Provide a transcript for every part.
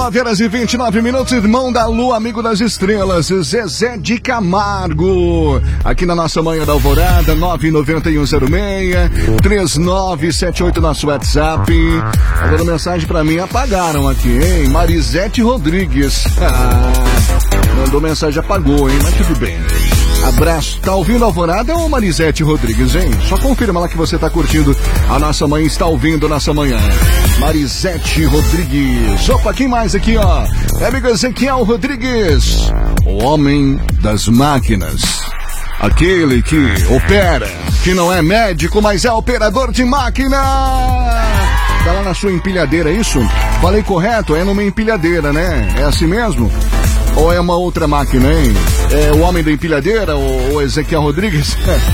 9h29, irmão da lua, amigo das estrelas, Zezé de Camargo. Aqui na nossa manhã da Alvorada, 99106-3978, nosso WhatsApp. Agora mensagem pra mim, apagaram aqui, hein? Marisete Rodrigues. Mandou mensagem, apagou, hein? Mas tudo bem. Abraço. Tá ouvindo a Alvorada ou Marisete Rodrigues, hein? Só confirma lá que você tá curtindo a nossa manhã, está ouvindo a nossa manhã. Marisete Rodrigues. Opa, quem mais aqui, ó? É amigo Ezequiel Rodrigues, o homem das máquinas. Aquele que opera, que não é médico, mas é operador de máquina. Tá lá na sua empilhadeira, é isso? Falei correto? É numa empilhadeira, né? É assim mesmo? Ou é uma outra máquina, hein? É o homem da empilhadeira, o Ezequiel Rodrigues?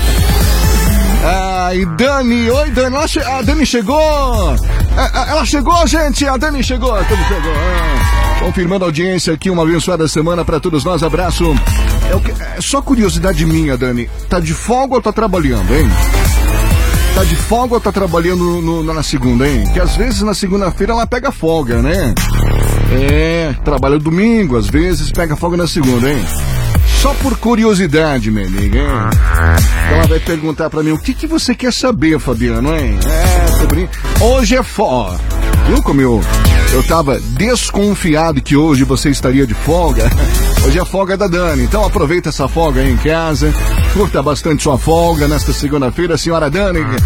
E Dani, oi Dani, a Dani chegou! Ela chegou, gente! A Dani chegou, tudo chegou. Confirmando a audiência aqui, uma abençoada semana pra todos nós, abraço. É só curiosidade minha, Dani, tá de folga ou tá trabalhando, hein? Tá de folga ou tá trabalhando na segunda, hein? Que às vezes na segunda-feira ela pega folga, né? Trabalha domingo, às vezes pega folga na segunda, hein? Só por curiosidade, minha amiga, hein? Ela vai perguntar pra mim, o que você quer saber, Fabiano, hein? Hoje é folga. Viu como eu tava desconfiado que hoje você estaria de folga? Hoje é a folga da Dani, então aproveita essa folga aí em casa, curta bastante sua folga nesta segunda-feira, senhora Dani.